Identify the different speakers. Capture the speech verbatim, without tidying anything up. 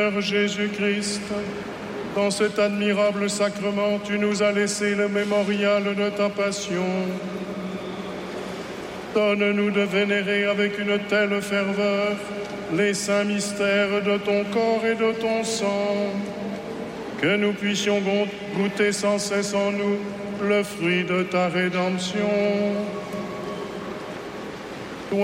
Speaker 1: Jésus-Christ, dans cet admirable sacrement, tu nous as laissé le mémorial de ta passion. Donne-nous de vénérer avec une telle ferveur les saints mystères de ton corps et de ton sang, que nous puissions goûter sans cesse en nous le fruit de ta rédemption.